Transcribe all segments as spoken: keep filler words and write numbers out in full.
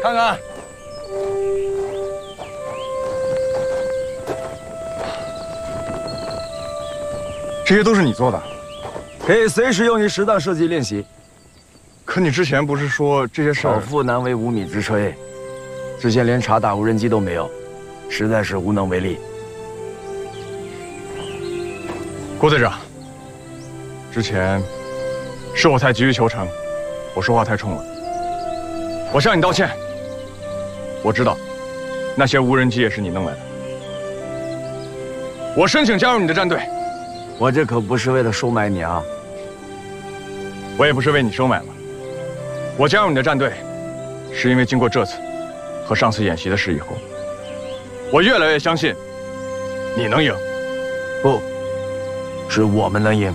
看看。这些都是你做的？ 可以随时用于实弹射击练习。 可你之前不是说这些事儿？ 少妇难为无米之炊，之前连察打无人机都没有，实在是无能为力。 郭队长，之前是我太急于求成，我说话太冲了，我向你道歉。我知道，那些无人机也是你弄来的。我申请加入你的战队。 我这可不是为了收买你啊， 我也不是为你收买了。我加入你的战队，是因为经过这次和上次演习的事以后，我越来越相信你能赢。 不，是我们能赢。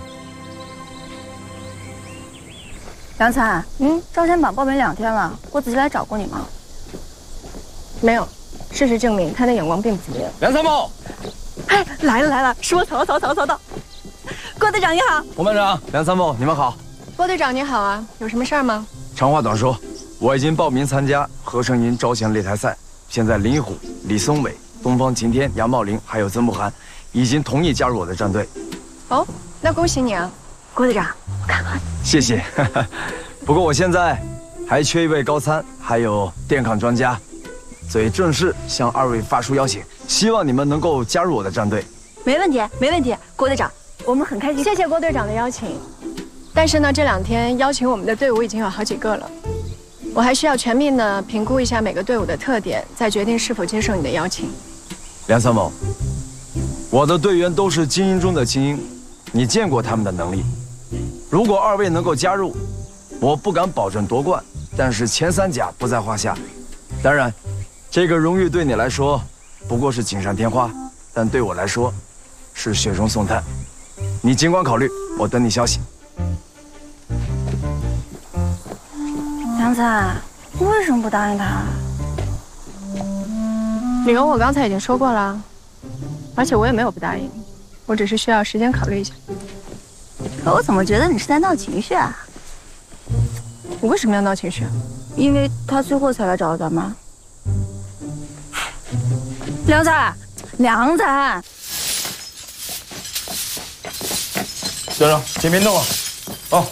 梁灿，嗯，招生榜报名两天了，郭子琪来找过你吗？ 没有，事实证明他的眼光并不怎么样。 梁参谋， 哎，来了来了，是我曹曹曹曹到。郭队长你好， 洪班长、梁参谋，你们好。 郭队长你好啊，有什么事儿吗？ 长话短说，我已经报名参加合成营招贤擂台赛。现在林虎、李松伟、东方晴天、杨茂林还有曾慕涵已经同意加入我的战队。 哦，那恭喜你啊， 郭队长，我看看。 谢谢。不过我现在还缺一位高参，还有电抗专家，所以正式向二位发出邀请，希望你们能够加入我的战队。 没问题，没问题，郭队长，我们很开心。 谢谢郭队长的邀请。但是呢，这两天邀请我们的队伍已经有好几个了，我还需要全面的评估一下每个队伍的特点，再决定是否接受你的邀请。 梁参谋，我的队员都是精英中的精英，你见过他们的能力。如果二位能够加入，我不敢保证夺冠，但是前三甲不在话下。当然，这个荣誉对你来说不过是锦上添花，但对我来说是雪中送炭。你尽管考虑，我等你消息。 梁灿，你为什么不答应他？ 理由我刚才已经说过了，而且我也没有不答应，我只是需要时间考虑一下。 可我怎么觉得你是在闹情绪啊？ 我为什么要闹情绪啊？ 因为他最后才来找咱们。梁灿，梁灿， 队长，请别动了。哦。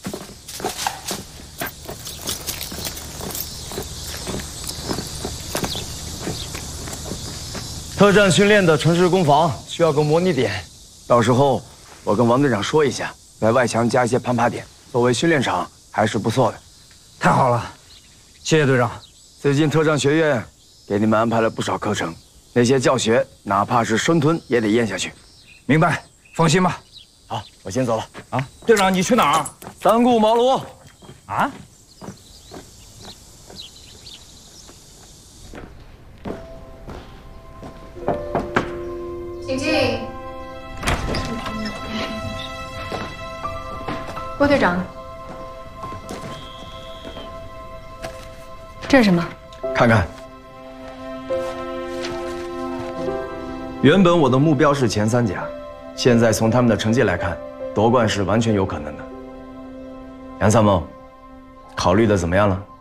特战训练的城市攻防需要个模拟点，到时候我跟王队长说一下，在外墙加一些攀爬点，作为训练场还是不错的。 太好了，谢谢队长。 最近特战学院给你们安排了不少课程，那些教学哪怕是生吞也得咽下去。 明白，放心吧。 好，我先走了。 啊，队长，你去哪儿？ 三顾茅庐。 啊？ 请进。郭队长，这是什么？ 看看。原本我的目标是前三甲，现在从他们的成绩来看，夺冠是完全有可能的。杨参谋，考虑的怎么样了？